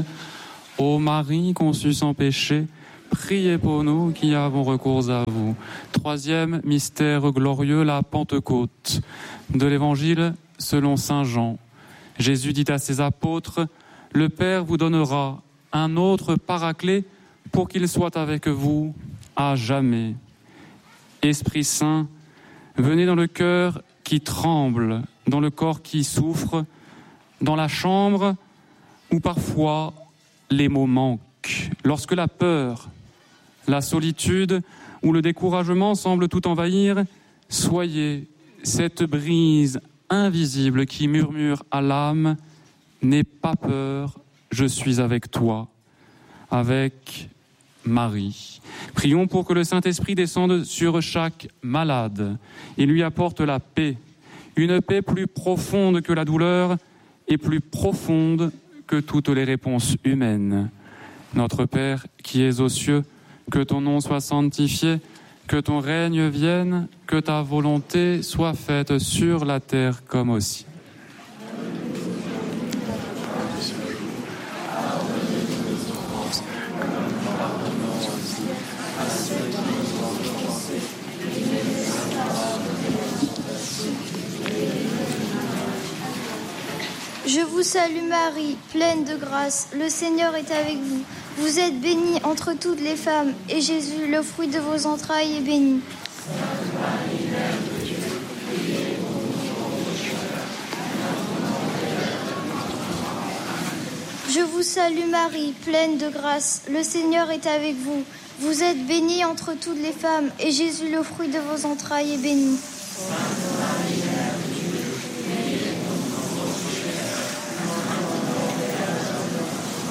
Ô Marie conçue sans péché, priez pour nous qui avons recours à vous. Troisième mystère glorieux, la Pentecôte. De l'Évangile selon saint Jean. Jésus dit à ses apôtres, « Le Père vous donnera un autre paraclet pour qu'il soit avec vous à jamais. » Esprit Saint, venez dans le cœur qui tremble, dans le corps qui souffre, dans la chambre où parfois les mots manquent, lorsque la peur, la solitude ou le découragement semblent tout envahir, soyez cette brise invisible qui murmure à l'âme, « N'aie pas peur, je suis avec toi », avec Marie. Prions pour que le Saint-Esprit descende sur chaque malade et lui apporte la paix, une paix plus profonde que la douleur et plus profonde que toutes les réponses humaines. Notre Père qui es aux cieux, que ton nom soit sanctifié, que ton règne vienne, que ta volonté soit faite sur la terre comme au ciel. Je vous salue Marie, pleine de grâce, le Seigneur est avec vous. Vous êtes bénie entre toutes les femmes, et Jésus, le fruit de vos entrailles, est béni. Je vous salue Marie, pleine de grâce, le Seigneur est avec vous. Vous êtes bénie entre toutes les femmes, et Jésus, le fruit de vos entrailles, est béni.